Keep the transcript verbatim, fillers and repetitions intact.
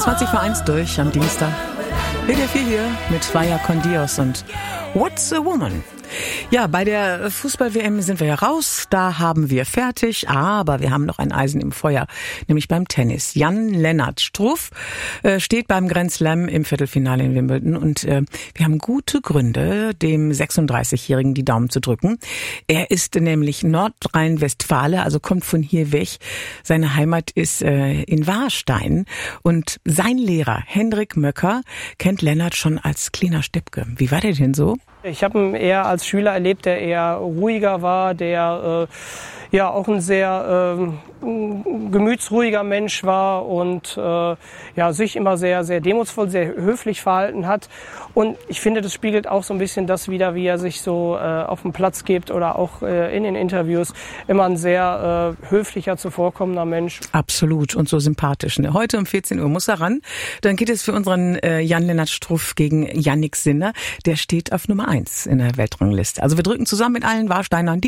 zwanzig vor eins durch am Dienstag. W D R vier hier mit Vaya con Dios und What's a Woman? Ja, bei der Fußball-W M sind wir ja raus, da haben wir fertig, aber wir haben noch ein Eisen im Feuer, nämlich beim Tennis. Jan-Lennart Struff äh, steht beim Grand Slam im Viertelfinale in Wimbledon und äh, wir haben gute Gründe, dem sechsunddreißigjährigen die Daumen zu drücken. Er ist nämlich Nordrhein-Westfale, also kommt von hier weg. Seine Heimat ist äh, in Warstein und sein Lehrer Hendrik Möcker kennt Lennart schon als kleiner Steppke. Wie war der denn so? Ich habe ihn eher als Schüler erlebt, der eher ruhiger war, der äh, ja auch ein sehr äh, gemütsruhiger Mensch war und äh, ja sich immer sehr sehr demutsvoll, sehr höflich verhalten hat. Und ich finde, das spiegelt auch so ein bisschen das wider, wie er sich so äh, auf dem Platz gibt oder auch äh, in den Interviews. Immer ein sehr äh, höflicher, zuvorkommender Mensch. Absolut und so sympathisch. Ne? Heute um vierzehn Uhr muss er ran. Dann geht es für unseren äh, Jan-Lennart Struff gegen Jannik Sinner. Der steht auf Nummer eins in der Weltrangliste. Also wir drücken zusammen mit allen Warsteinern die